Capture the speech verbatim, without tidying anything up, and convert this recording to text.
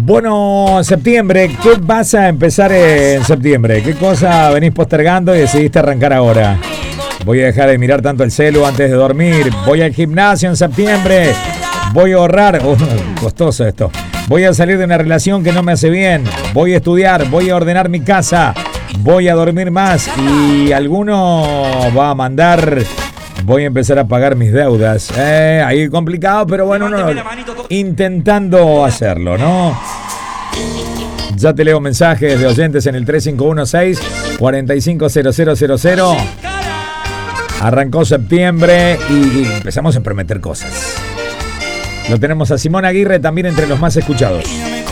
Bueno, septiembre, ¿qué vas a empezar en septiembre? ¿Qué cosa venís postergando y decidiste arrancar ahora? Voy a dejar de mirar tanto el celu antes de dormir. Voy al gimnasio en septiembre. Voy a ahorrar. Uh, costoso esto. Voy a salir de una relación que no me hace bien. Voy a estudiar. Voy a ordenar mi casa. Voy a dormir más. Y alguno va a mandar... Voy a empezar a pagar mis deudas. Eh, ahí complicado, pero bueno, no, intentando hacerlo, ¿no? Ya te leo mensajes de oyentes en el tres cinco uno seis, cuatro cinco cero cero cero cero. Arrancó septiembre y empezamos a prometer cosas. Lo tenemos a Simón Aguirre también entre los más escuchados.